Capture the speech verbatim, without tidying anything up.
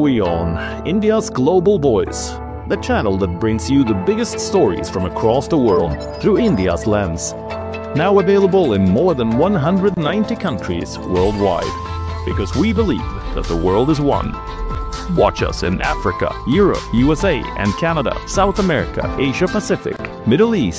We on India's Global Voice, the channel that brings you the biggest stories from across the world through India's lens. Now available in more than one hundred ninety countries worldwide, because we believe that the world is one. Watch us in Africa, Europe, U S A and Canada, South America, Asia Pacific, Middle East,